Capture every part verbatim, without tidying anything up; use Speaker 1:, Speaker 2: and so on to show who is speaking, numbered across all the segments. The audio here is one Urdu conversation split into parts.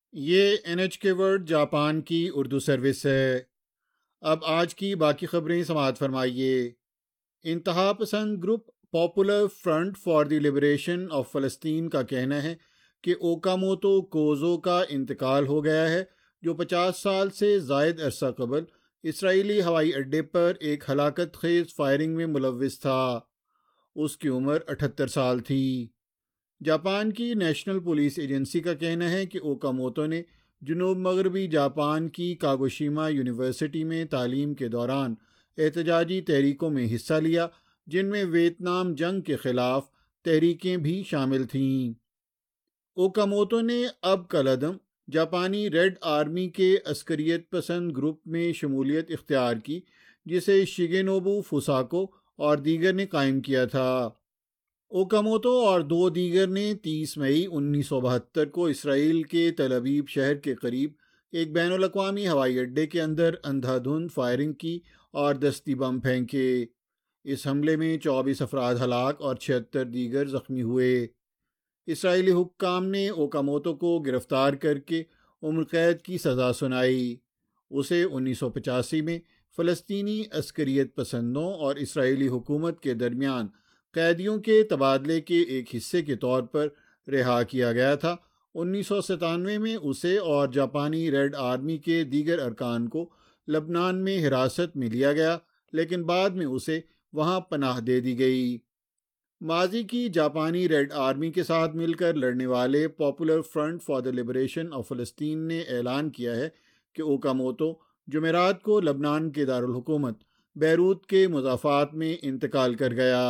Speaker 1: یہ این ایچ کے ورڈ جاپان کی اردو سروس ہے۔ اب آج کی باقی خبریں سماعت فرمائیے۔ انتہا پسند group popular front for the liberation of فلسطین کا کہنا ہے کہ اوکاموتو کوزو کا انتقال ہو گیا ہے، جو پچاس سال سے زائد عرصہ قبل اسرائیلی ہوائی اڈے پر ایک ہلاکت خیز فائرنگ میں ملوث تھا۔ اس کی عمر اٹھہتر سال تھی۔ جاپان کی نیشنل پولیس ایجنسی کا کہنا ہے کہ اوکاموتو نے جنوب مغربی جاپان کی کاگوشیما یونیورسٹی میں تعلیم کے دوران احتجاجی تحریکوں میں حصہ لیا، جن میں ویتنام جنگ کے خلاف تحریکیں بھی شامل تھیں۔ اوکاموتو نے اب کالعدم جاپانی ریڈ آرمی کے عسکریت پسند گروپ میں شمولیت اختیار کی، جسے شگینوبو فوساکو اور دیگر نے قائم کیا تھا۔ اوکاموتو اور دو دیگر نے تیس مئی انیس سو بہتر کو اسرائیل کے تل ابیب شہر کے قریب ایک بین الاقوامی ہوائی اڈے کے اندر اندھا دھند فائرنگ کی اور دستی بم پھینکے۔ اس حملے میں چوبیس افراد ہلاک اور چھہتر دیگر زخمی ہوئے۔ اسرائیلی حکام نے اوکاموتو کو گرفتار کر کے عمر قید کی سزا سنائی۔ اسے انیس سو پچاسی میں فلسطینی عسکریت پسندوں اور اسرائیلی حکومت کے درمیان قیدیوں کے تبادلے کے ایک حصے کے طور پر رہا کیا گیا تھا۔ انیس سو ستانوے میں اسے اور جاپانی ریڈ آرمی کے دیگر ارکان کو لبنان میں حراست میں لیا گیا، لیکن بعد میں اسے وہاں پناہ دے دی گئی۔ ماضی کی جاپانی ریڈ آرمی کے ساتھ مل کر لڑنے والے popular front for the liberation of فلسطین نے اعلان کیا ہے کہ اوکاموتو جمعرات کو لبنان کے دارالحکومت بیروت کے مضافات میں انتقال کر گیا۔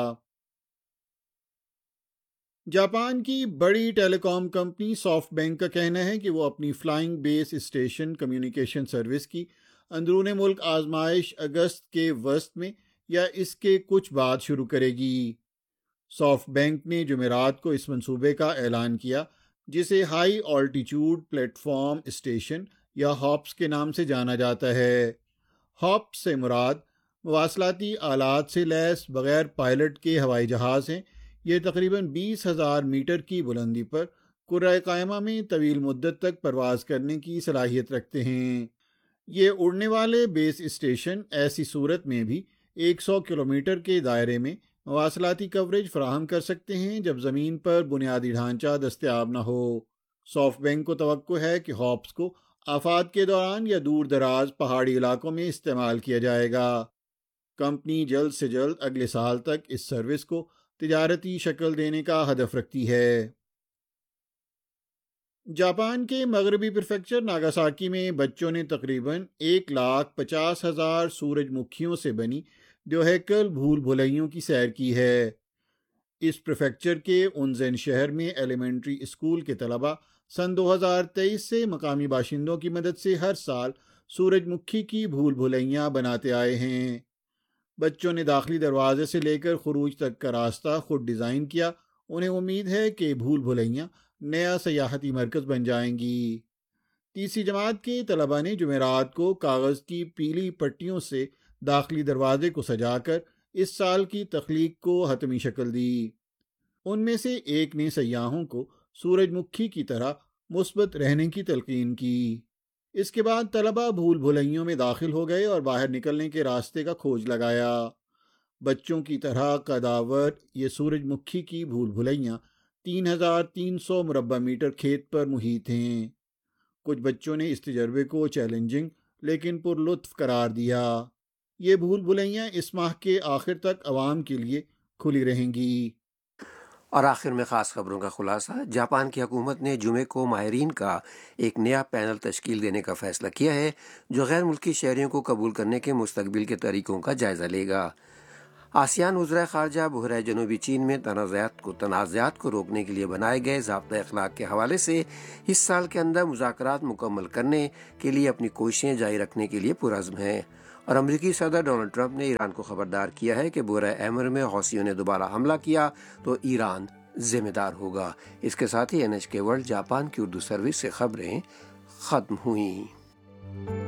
Speaker 1: جاپان کی بڑی ٹیلی کام کمپنی سافٹ بینک کا کہنا ہے کہ وہ اپنی فلائنگ بیس اسٹیشن کمیونیکیشن سروس کی اندرون ملک آزمائش اگست کے وسط میں یا اس کے کچھ بعد شروع کرے گی۔ سافٹ بینک نے جمعرات کو اس منصوبے کا اعلان کیا، جسے high altitude plate form station یا ہاپس کے نام سے جانا جاتا ہے۔ ہاپس سے مراد مواصلاتی آلات سے لیس بغیر پائلٹ کے ہوائی جہاز ہیں۔ یہ تقریباً بیس ہزار میٹر کی بلندی پر کرۂ کائمہ میں طویل مدت تک پرواز کرنے کی صلاحیت رکھتے ہیں۔ یہ اڑنے والے بیس اسٹیشن ایسی صورت میں بھی ایک سو کلومیٹر کے دائرے میں مواصلاتی کوریج فراہم کر سکتے ہیں جب زمین پر بنیادی ڈھانچہ دستیاب نہ ہو۔ سافٹ بینک کو توقع ہے کہ ہاپس کو آفات کے دوران یا دور دراز پہاڑی علاقوں میں استعمال کیا جائے گا۔ کمپنی جلد سے جلد اگلے سال تک اس سروس کو تجارتی شکل دینے کا ہدف رکھتی ہے۔ جاپان کے مغربی پریفیکچر ناگاساکی میں بچوں نے تقریباً ایک لاکھ پچاس ہزار سورج مکھیوں سے بنی دیوہیکل بھول بھلیوں کی سیر کی ہے۔ اس پریفیکچر کے اونزین شہر میں ایلیمنٹری اسکول کے طلباء سن دو ہزار تیئیس سے مقامی باشندوں کی مدد سے ہر سال سورج مکھی کی بھول بھلیاں بناتے آئے ہیں۔ بچوں نے داخلی دروازے سے لے کر خروج تک کا راستہ خود ڈیزائن کیا۔ انہیں امید ہے کہ بھول بھلیاں نیا سیاحتی مرکز بن جائیں گی۔ تیسری جماعت کے طلباء نے جمعرات کو کاغذ کی پیلی پٹیوں سے داخلی دروازے کو سجا کر اس سال کی تخلیق کو حتمی شکل دی۔ ان میں سے ایک نے سیاحوں کو سورج مکھی کی طرح مثبت رہنے کی تلقین کی۔ اس کے بعد طلباء بھول بھلیوں میں داخل ہو گئے اور باہر نکلنے کے راستے کا کھوج لگایا۔ بچوں کی طرح قداور یہ سورج مکھی کی بھول بھلیاں تین ہزار تین سو مربع میٹر کھیت پر محیط ہیں۔ کچھ بچوں نے اس تجربے کو چیلنجنگ لیکن پر لطف قرار دیا۔ یہ بھول بھلیاں اس ماہ کے آخر تک عوام کے لیے کھلی رہیں گی۔
Speaker 2: اور آخر میں خاص خبروں کا خلاصہ۔ جاپان کی حکومت نے جمعے کو ماہرین کا ایک نیا پینل تشکیل دینے کا فیصلہ کیا ہے جو غیر ملکی شہریوں کو قبول کرنے کے مستقبل کے طریقوں کا جائزہ لے گا۔ آسیان وزرائے خارجہ بحیرہ جنوبی چین میں تنازعات کو تنازعات کو روکنے کے لیے بنائے گئے ضابطۂ اخلاق کے حوالے سے اس سال کے اندر مذاکرات مکمل کرنے کے لیے اپنی کوششیں جاری رکھنے کے لیے پرعزم ہیں۔ اور امریکی صدر ڈونلڈ ٹرمپ نے ایران کو خبردار کیا ہے کہ بحیرہ احمر میں حوثیوں نے دوبارہ حملہ کیا تو ایران ذمہ دار ہوگا۔ اس کے ساتھ ہی این ایچ کے ورلڈ جاپان کی اردو سروس سے خبریں ختم ہوئیں۔